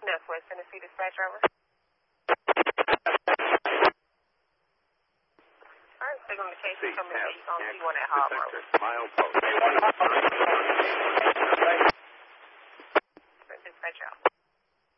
Northwest Tennessee dispatch over. Alright, stick on the case from the east on C1 at Hall Road. Dispatch out.